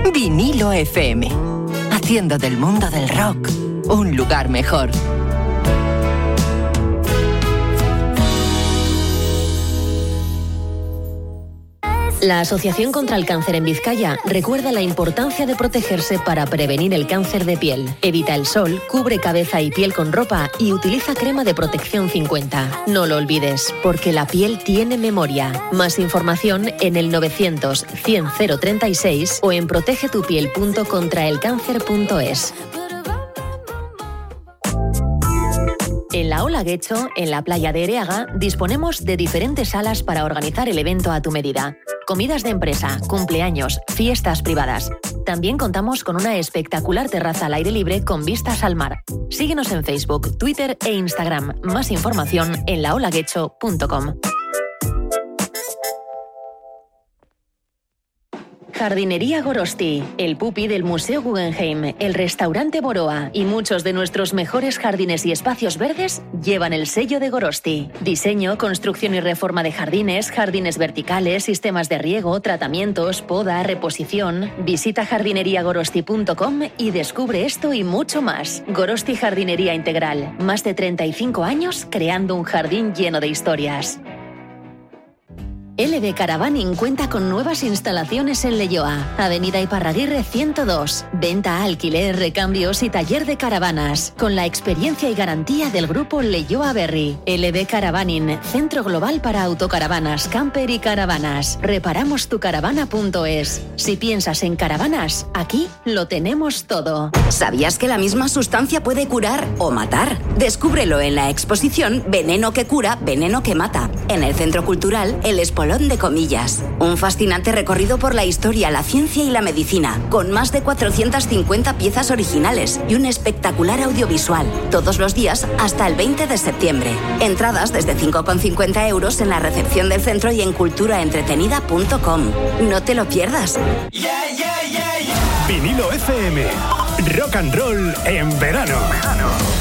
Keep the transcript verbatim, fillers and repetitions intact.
Vinilo F M, haciendo del mundo del rock un lugar mejor. La Asociación contra el Cáncer en Vizcaya recuerda la importancia de protegerse para prevenir el cáncer de piel. Evita el sol, cubre cabeza y piel con ropa y utiliza crema de protección cincuenta. No lo olvides, porque la piel tiene memoria. Más información en el novecientos cien cero treinta y seis o en protegetupiel punto contraelcáncer punto es. En la Ola Guecho, en la playa de Ereaga, disponemos de diferentes salas para organizar el evento a tu medida. Comidas de empresa, cumpleaños, fiestas privadas. También contamos con una espectacular terraza al aire libre con vistas al mar. Síguenos en Facebook, Twitter e Instagram. Más información en la ola guecho punto com. Jardinería Gorosti, el pupi del Museo Guggenheim, el restaurante Boroa y muchos de nuestros mejores jardines y espacios verdes llevan el sello de Gorosti. Diseño, construcción y reforma de jardines, jardines verticales, sistemas de riego, tratamientos, poda, reposición. Visita jardinería gorosti punto com y descubre esto y mucho más. Gorosti Jardinería Integral, más de treinta y cinco años creando un jardín lleno de historias. L B Caravaning cuenta con nuevas instalaciones en Leioa, Avenida Iparraguirre ciento dos. Venta, alquiler, recambios y taller de caravanas, con la experiencia y garantía del grupo Leioa Berry. L B Caravaning, centro global para autocaravanas, camper y caravanas. Reparamos tu caravana punto es. Si piensas en caravanas, aquí lo tenemos todo. ¿Sabías que la misma sustancia puede curar o matar? Descúbrelo en la exposición Veneno que cura, veneno que mata, en el Centro Cultural El Espolón de Comillas. Un fascinante recorrido por la historia, la ciencia y la medicina, con más de cuatrocientas cincuenta piezas originales y un espectacular audiovisual, todos los días hasta el veinte de septiembre. Entradas desde cinco con cincuenta euros en la recepción del centro y en cultura entretenida punto com. No te lo pierdas. Yeah, yeah, yeah, yeah. Vinilo F M. Rock and roll en verano. verano.